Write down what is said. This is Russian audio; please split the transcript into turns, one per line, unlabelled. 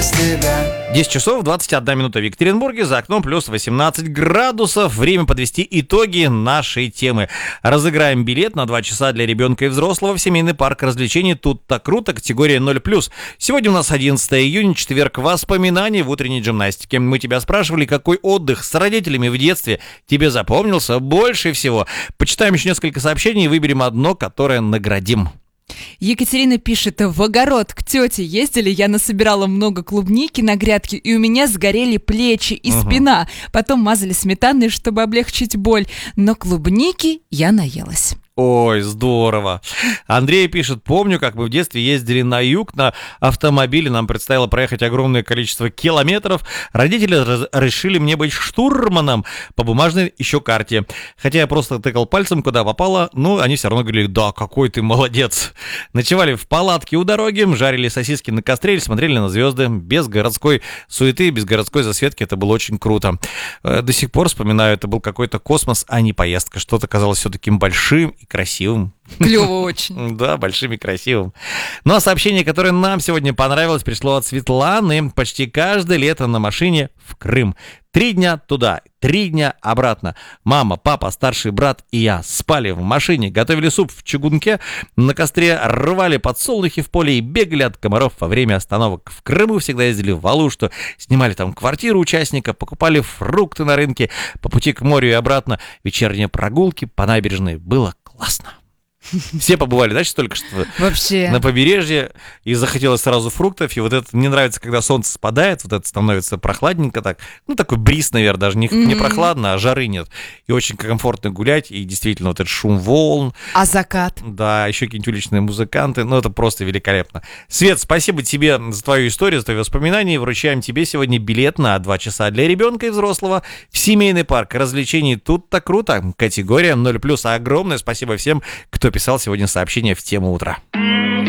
без тебя.
10 часов 21 минута в Екатеринбурге, за окном плюс 18 градусов. Время подвести итоги нашей темы. Разыграем билет на 2 часа для ребенка и взрослого в семейный парк развлечений «Тут так круто», категория 0+. Сегодня у нас 11 июня, четверг, воспоминаний в утренней гимнастике. Мы тебя спрашивали, какой отдых с родителями в детстве тебе запомнился больше всего. Почитаем еще несколько сообщений и выберем одно, которое наградим.
Екатерина пишет: в огород к тете ездили, я насобирала много клубники на грядке, и у меня сгорели плечи и спина. Потом мазали сметаной, чтобы облегчить боль, но клубники я наелась.
Ой, здорово. Андрей пишет: помню, как мы в детстве ездили на юг на автомобиле, нам предстояло проехать огромное количество километров. Родители решили мне быть штурманом по бумажной еще карте. Хотя я просто тыкал пальцем, куда попало, но они все равно говорили: да, какой ты молодец. Ночевали в палатке у дороги, жарили сосиски на костре, смотрели на звезды. Без городской суеты, без городской засветки. Это было очень круто. До сих пор вспоминаю, это был какой-то космос, а не поездка. Что-то казалось все таким большим и красивым.
Клево очень.
Да, большим и красивым. Ну а сообщение, которое нам сегодня понравилось, пришло от Светланы. Почти каждое лето на машине в Крым. 3 дня туда, 3 дня обратно. Мама, папа, старший брат и я спали в машине, готовили суп в чугунке, на костре рвали подсолнухи в поле и бегали от комаров во время остановок. В Крыму всегда ездили в Алушту, снимали там квартиру участника, покупали фрукты на рынке, по пути к морю и обратно. Вечерние прогулки по набережной. Было классно. Все побывали, значит, только что
вообще
на побережье, и захотелось сразу фруктов, и вот это мне нравится, когда солнце спадает, вот это становится прохладненько так, ну, такой бриз, наверное, даже не прохладно, а жары нет, и очень комфортно гулять, и действительно вот этот шум волн.
А закат?
Да, еще какие-нибудь уличные музыканты, ну, это просто великолепно. Свет, спасибо тебе за твою историю, за твои воспоминания, вручаем тебе сегодня билет на 2 часа для ребенка и взрослого в семейный парк развлечений «Тут так круто», категория 0+. Огромное спасибо всем, кто писал сегодня сообщение в тему утра.